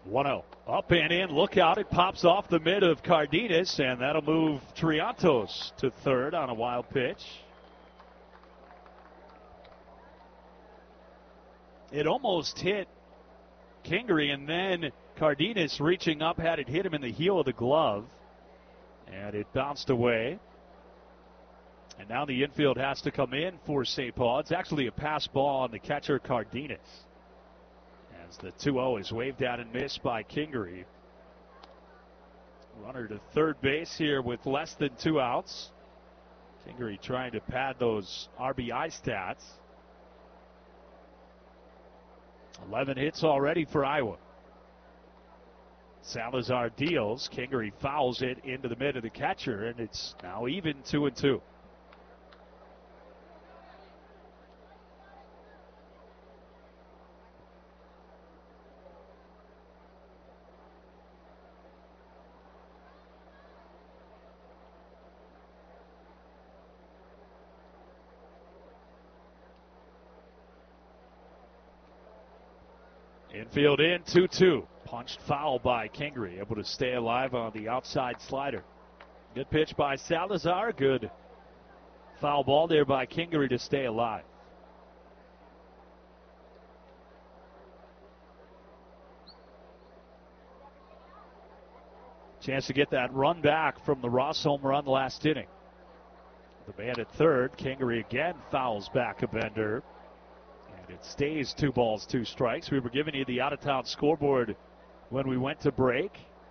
1-0. Up and in, look out. It pops off the mid of Cardenas, and that'll move Triantos to third on a wild pitch. It almost hit Kingery, and then Cardenas reaching up had it hit him in the heel of the glove, and it bounced away. And now the infield has to come in for St. Paul. It's actually a pass ball on the catcher, Cardenas. As the 2-0 is waved out and missed by Kingery. Runner to third base here with less than 2 outs. Kingery trying to pad those RBI stats. 11 hits already for Iowa. Salazar deals. Kingery fouls it into the mid of the catcher, and it's now even 2-2. Infield in, 2-2. Punched foul by Kingery, able to stay alive on the outside slider. Good pitch by Salazar. Good foul ball there by Kingery to stay alive. Chance to get that run back from the Ross home run last inning. The man at third, Kingery again fouls back a bender. It stays 2 balls, 2 strikes. We were giving you the out-of-town scoreboard when we went to break.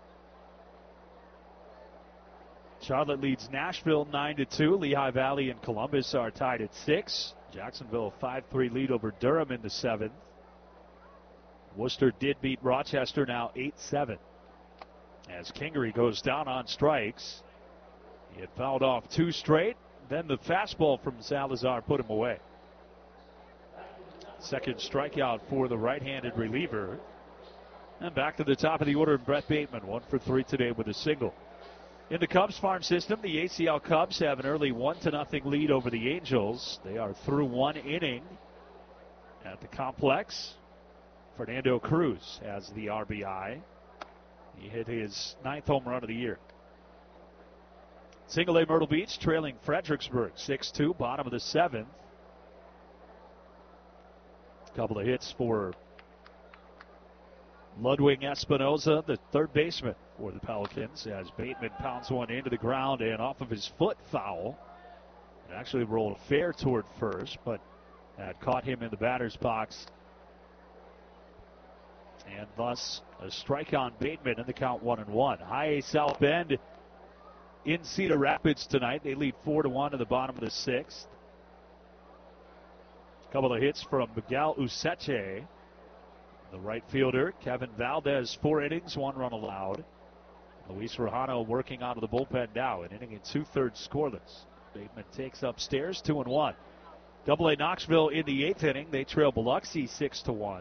Charlotte leads Nashville 9-2. Lehigh Valley and Columbus are tied at 6. Jacksonville a 5-3 lead over Durham in the 7th. Worcester did beat Rochester, now 8-7. As Kingery goes down on strikes. He had fouled off 2 straight. Then the fastball from Salazar put him away. Second strikeout for the right-handed reliever. And back to the top of the order, Brett Bateman, 1 for 3 today with a single. In the Cubs farm system, the ACL Cubs have an early 1-0 lead over the Angels. They are through 1 inning at the complex. Fernando Cruz has the RBI. He hit his 9th home run of the year. Single A Myrtle Beach trailing Fredericksburg 6-2, bottom of the 7th. Couple of hits for Ludwig Espinoza, the third baseman for the Pelicans, as Bateman pounds one into the ground and off of his foot foul. It actually rolled fair toward first, but had caught him in the batter's box. And thus a strike on Bateman in the count 1-1. High A South Bend in Cedar Rapids tonight. They lead 4-1 in the bottom of the 6th. Couple of hits from Miguel Useche, the right fielder. Kevin Valdez, 4 innings, 1 run allowed. Luis Rojano working out of the bullpen now, an inning and 2/3 scoreless. Bateman takes upstairs, 2-1. Double A Knoxville in the 8th inning. They trail Biloxi 6-1.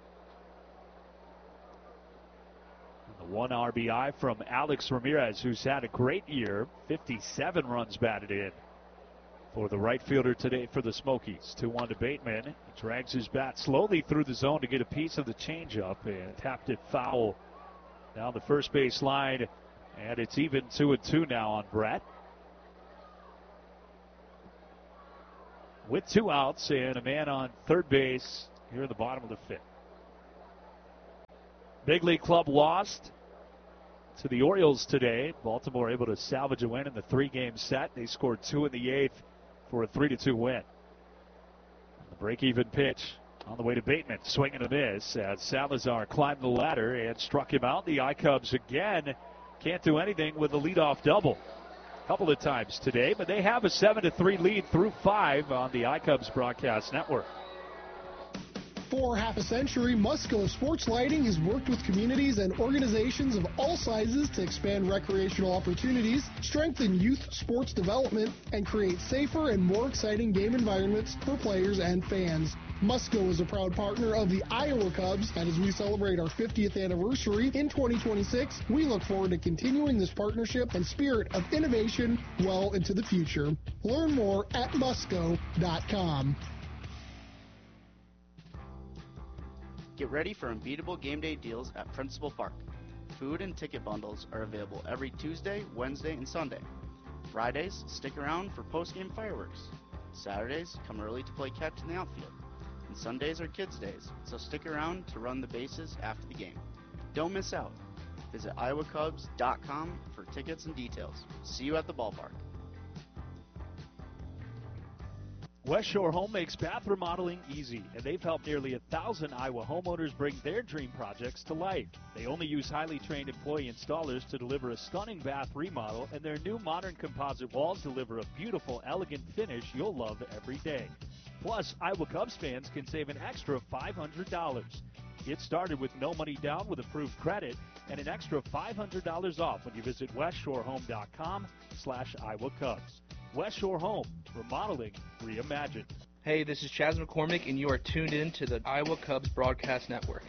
And the 1 RBI from Alex Ramirez, who's had a great year. 57 runs batted in for the right fielder today for the Smokies. 2-1 to Bateman. He drags his bat slowly through the zone to get a piece of the changeup and tapped it foul down the first base line. And it's even 2-2 now on Brett. With 2 outs and a man on third base here in the bottom of the 5th. Big League Club lost to the Orioles today. Baltimore able to salvage a win in the 3-game set. They scored 2 in the 8th for a 3-2 win. The break-even pitch on the way to Bateman. Swing and a miss as Salazar climbed the ladder and struck him out. The I-Cubs again can't do anything with a leadoff double. A couple of times today, but they have a 7-3 lead through 5 on the I-Cubs broadcast network. For half a century, Musco Sports Lighting has worked with communities and organizations of all sizes to expand recreational opportunities, strengthen youth sports development, and create safer and more exciting game environments for players and fans. Musco is a proud partner of the Iowa Cubs, and as we celebrate our 50th anniversary in 2026, we look forward to continuing this partnership and spirit of innovation well into the future. Learn more at musco.com. Get ready for unbeatable game day deals at Principal Park. Food and ticket bundles are available every Tuesday, Wednesday, and Sunday. Fridays, stick around for post-game fireworks. Saturdays, come early to play catch in the outfield. And Sundays are kids' days, so stick around to run the bases after the game. Don't miss out. Visit iowacubs.com for tickets and details. See you at the ballpark. West Shore Home makes bath remodeling easy, and they've helped nearly 1,000 Iowa homeowners bring their dream projects to life. They only use highly trained employee installers to deliver a stunning bath remodel, and their new modern composite walls deliver a beautiful, elegant finish you'll love every day. Plus, Iowa Cubs fans can save an extra $500. Get started with no money down with approved credit and an extra $500 off when you visit westshorehome.com/Iowa Cubs. West Shore Home, remodeling reimagined. Hey, this is Chaz McCormick, and you are tuned in to the Iowa Cubs Broadcast Network.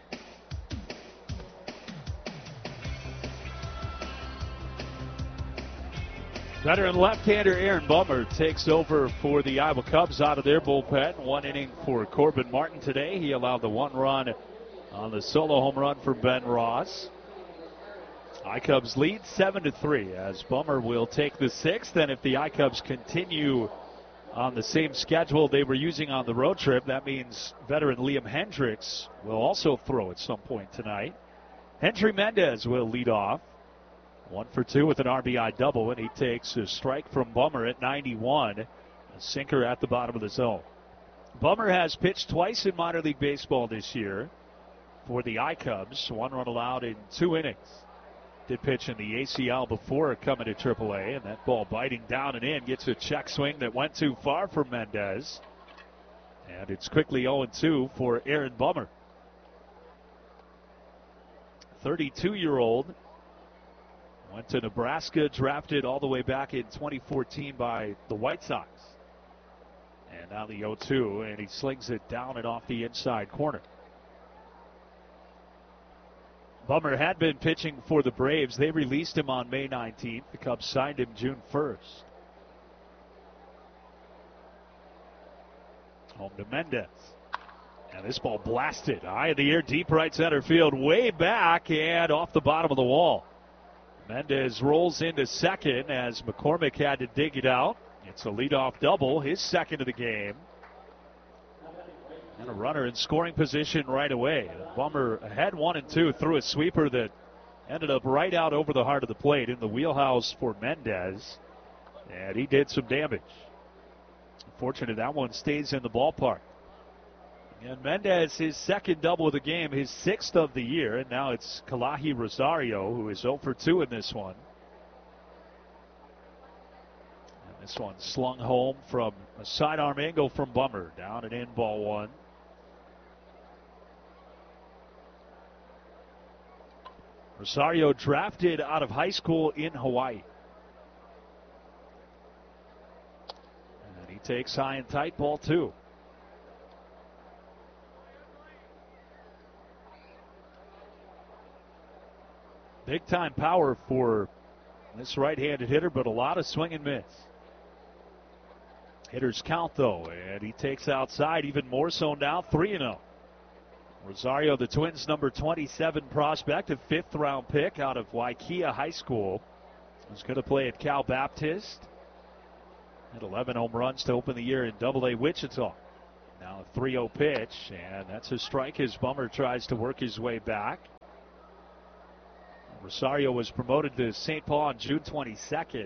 Veteran left-hander Aaron Bummer takes over for the Iowa Cubs out of their bullpen. One inning for Corbin Martin today. He allowed the one run on the solo home run for Ben Ross. I-Cubs lead 7-3 as Bummer will take the sixth. And if the I-Cubs continue on the same schedule they were using on the road trip, that means veteran Liam Hendricks will also throw at some point tonight. Hendry Mendez will lead off. 1 for 2 with an RBI double, and he takes a strike from Bummer at 91. A sinker at the bottom of the zone. Bummer has pitched twice in minor league baseball this year for the I-Cubs. 1 run allowed in 2 innings. Did pitch in the ACL before coming to AAA, and that ball biting down and in gets a check swing that went too far for Mendez. And it's quickly 0-2 for Aaron Bummer. 32-year-old. Went to Nebraska, drafted all the way back in 2014 by the White Sox. And now the 0-2, and he slings it down and off the inside corner. Bummer had been pitching for the Braves. They released him on May 19th. The Cubs signed him June 1st. Home to Mendez. And this ball blasted high in the air, deep right center field, way back and off the bottom of the wall. Mendez rolls into second as McCormick had to dig it out. It's a leadoff double, his second of the game. And a runner in scoring position right away. Bummer ahead 1-2 threw a sweeper that ended up right out over the heart of the plate in the wheelhouse for Mendez. And he did some damage. Unfortunate that one stays in the ballpark. And Mendez, his second double of the game, his sixth of the year. And now it's Kalahi Rosario, who is 0 for 2 in this one. And this one slung home from a sidearm angle from Bummer. Down and in, ball 1. Rosario drafted out of high school in Hawaii. And he takes high and tight, ball 2. Big time power for this right-handed hitter, but a lot of swing and miss. Hitters count, though, and he takes outside even more so now, 3-0. Rosario, the Twins' number 27 prospect, a fifth-round pick out of Waikia High School, who's going to play at Cal Baptist. Had 11 home runs to open the year in Double-A Wichita. Now a 3-0 pitch, and that's a strike as Bummer tries to work his way back. Rosario was promoted to St. Paul on June 22nd.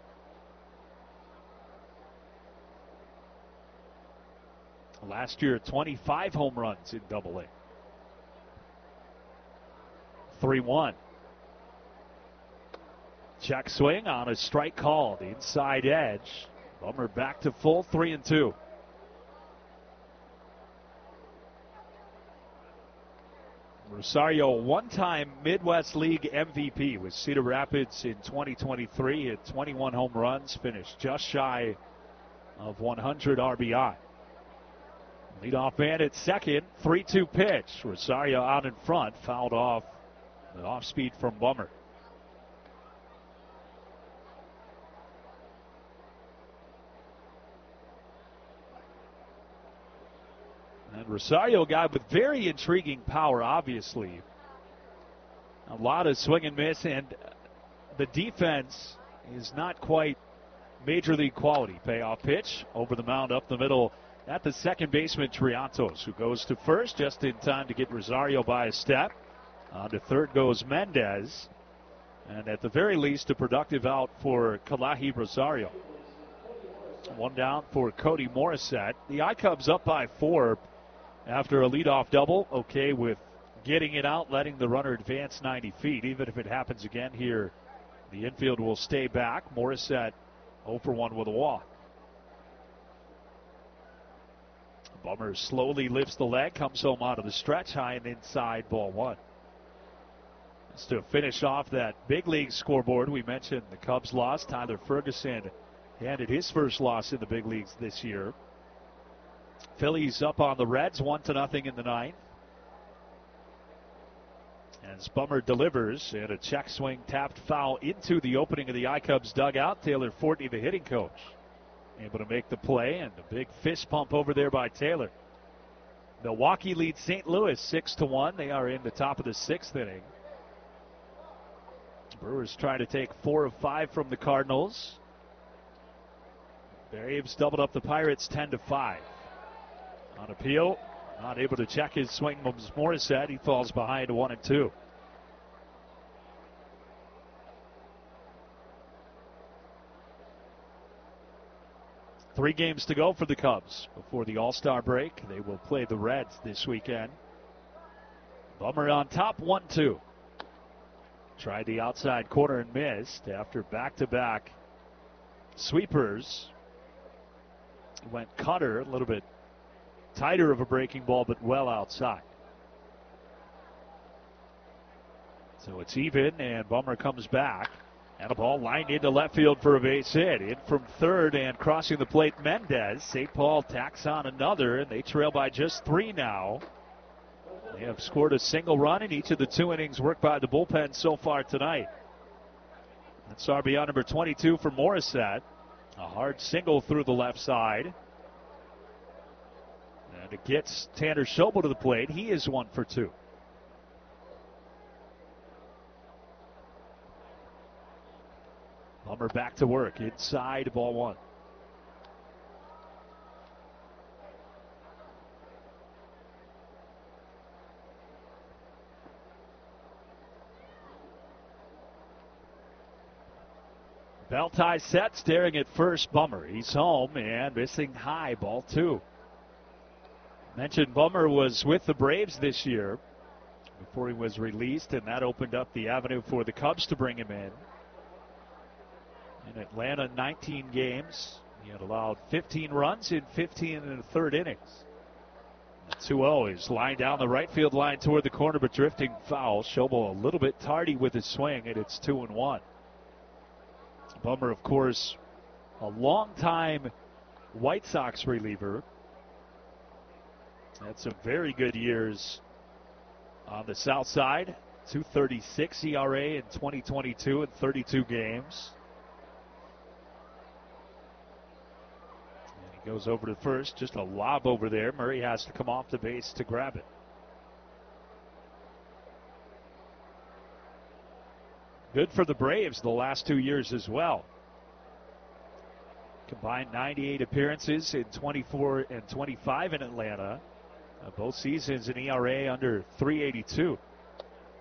Last year, 25 home runs in Double-A. 3-1. Check swing on a strike called. Inside edge. Bummer back to full, 3-2. Rosario, one-time Midwest League MVP with Cedar Rapids in 2023. Hit 21 home runs, finished just shy of 100 RBI. Leadoff man at second, 3-2 pitch. Rosario out in front, fouled off the off-speed from Bummer. And Rosario, a guy with very intriguing power, obviously. A lot of swing and miss, and the defense is not quite major league quality. Payoff pitch over the mound up the middle at the second baseman, Triantos, who goes to first just in time to get Rosario by a step. On to third goes Mendez. And at the very least, a productive out for Kalahi Rosario. One down for Cody Morissette. The I-Cubs up by 4 after a leadoff double. Okay with getting it out, letting the runner advance 90 feet. Even if it happens again here, the infield will stay back. Morissette 0 for 1 with a walk. Bummer slowly lifts the leg, comes home out of the stretch, high and inside, ball 1. Just to finish off that big league scoreboard, we mentioned the Cubs lost. Tyler Ferguson handed his first loss in the big leagues this year. Phillies up on the Reds 1-0 in the 9th. As Bummer delivers, and a check swing tapped foul into the opening of the I-Cubs dugout. Taylor Fortney, the hitting coach, able to make the play, and a big fist pump over there by Taylor. Milwaukee leads St. Louis 6-1. They are in the top of the 6th inning. Brewers trying to take 4 of 5 from the Cardinals. Braves doubled up the Pirates 10-5. On appeal, not able to check his swing was Morissette. He falls behind 1-2. Three games to go for the Cubs before the All-Star break. They will play the Reds this weekend. Bummer on top 1-2. Tried the outside corner and missed after back-to-back sweepers. Went cutter, a little bit tighter of a breaking ball, but well outside. So it's even, and Bummer comes back. And a ball lined into left field for a base hit. In from third and crossing the plate, Mendez. St. Paul tacks on another, and they trail by just 3 now. They have scored a single run in each of the 2 innings worked by the bullpen so far tonight. That's RBI number 22 for Morissette. A hard single through the left side. And it gets Tanner Schobel to the plate. He is 1 for 2. Bummer back to work. Inside, ball 1. Beltie set, staring at first. Bummer. He's home and missing high, ball 2. Mentioned Bummer was with the Braves this year before he was released, and that opened up the avenue for the Cubs to bring him in. In Atlanta, 19 games. He had allowed 15 runs in 15 and a third innings. 2-0 is lined down the right field line toward the corner, but drifting foul. Schobel a little bit tardy with his swing, and it's 2-1. Bummer, of course, a long-time White Sox reliever. Had some very good years on the south side. 2.36 ERA in 2022 in 32 games. And he goes over to first. Just a lob over there. Murray has to come off the base to grab it. Good for the Braves the last 2 years as well. Combined 98 appearances in 24 and 25 in Atlanta. Both seasons an ERA under 3.82.